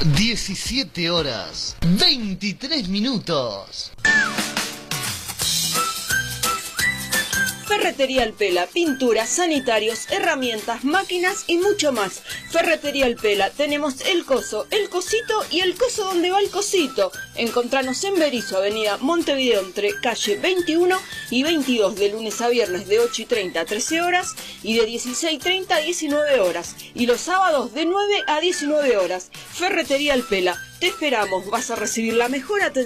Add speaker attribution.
Speaker 1: 17 horas, 23 minutos.
Speaker 2: Ferretería El Pela, pinturas, sanitarios, herramientas, máquinas y mucho más. Ferretería El Pela, tenemos el coso, el cosito y el coso donde va el cosito. Encontranos en Berisso, avenida Montevideo, entre calle 21 y 22, de lunes a viernes de 8:30 a 13 horas y de 16:30 a 19 horas. Y los sábados de 9 a 19 horas. Ferretería El Pela, te esperamos, vas a recibir la mejor atención.